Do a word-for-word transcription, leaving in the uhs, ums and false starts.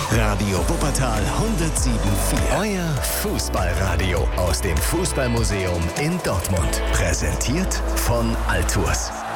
Radio Wuppertal hundertsieben Komma vier. Euer Fußballradio aus dem Fußballmuseum in Dortmund. Präsentiert von Altours.